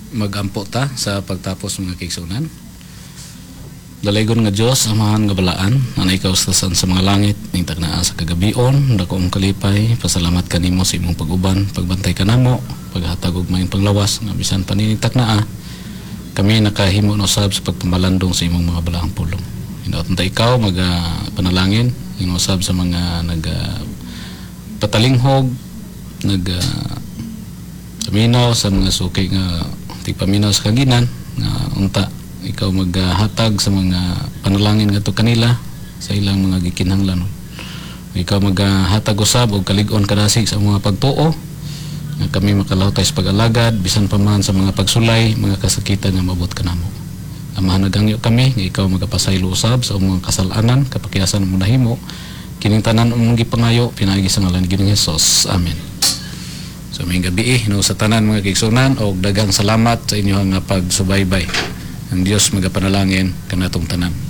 magampo ta sa pagtapos mga kaigsunan. Dalaygon nga Dios amahan nga balaan na ikaw sa mga langit ning tagnaa sa kagabion dako ang kalipay pasalamat kanimo sa imong pag-uban pagbantay kanamo paghatag og maayong panglawas nga bisan pa nining taknaa kami nakahimo no usab sa pagpamalandong sa imong mga balaang pulong. Hinaot ta ikaw panalangin usab sa mga patalinghog paminaw sa mga suki nga tigpaminaw sa kaginan nga unta ikaw maghatag sa mga panalangin ngadto kanila sa ilang mga gikinahanglan. Ikaw maghatag usab og kalig-on kadasig sa mga pagtuo nga kami makalawtay sa pag-alagad bisan pa man sa mga pagsulay mga kasakitan nga mabot kanamo. Amahan nagangyo kami nga ikaw magapasaylo usab sa mga kasalanan kapakyasan mo nahimo kining tanan umong gipangayo pinaagi sa ngalan ni Ginoong Hesus. Amen. So may gabi sa tanan mga kaigsunan og daghang salamat sa inyong pagsubaybay. Ang Dios magapanalangin kanatong tanan.